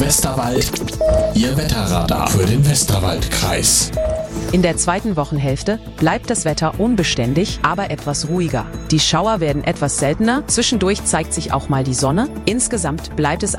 Westerwald, Ihr Wetterradar für den Westerwaldkreis. In der zweiten Wochenhälfte bleibt das Wetter unbeständig, aber etwas ruhiger. Die Schauer werden etwas seltener, zwischendurch zeigt sich auch mal die Sonne. Insgesamt bleibt es